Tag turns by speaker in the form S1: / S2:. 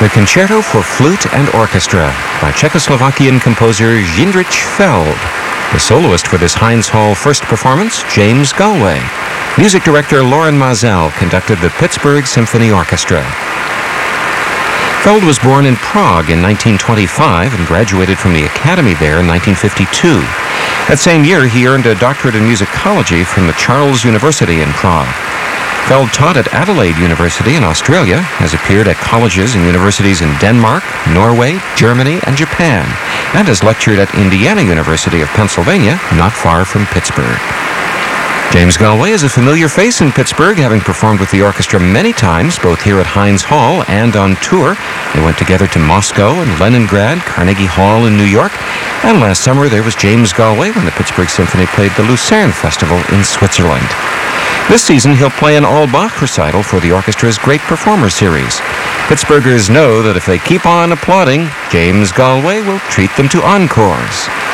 S1: The Concerto for Flute and Orchestra by Czechoslovakian composer Jindřich Feld. The soloist for this Heinz Hall first performance, James Galway. Music director Loren Maazel conducted the Pittsburgh Symphony Orchestra. Feld was born in Prague in 1925 and graduated from the Academy there in 1952. That same year, he earned a doctorate in musicology from the Charles University in Prague. Feld taught at Adelaide University in Australia, has appeared at colleges and universities in Denmark, Norway, Germany, and Japan, and has lectured at Indiana University of Pennsylvania, not far from Pittsburgh. James Galway is a familiar face in Pittsburgh, having performed with the orchestra many times, both here at Heinz Hall and on tour. They went together to Moscow and Leningrad, Carnegie Hall in New York, and last summer there was James Galway when the Pittsburgh Symphony played the Lucerne Festival in Switzerland. This season, he'll play an all-Bach recital for the orchestra's Great Performer Series. Pittsburghers know that if they keep on applauding, James Galway will treat them to encores.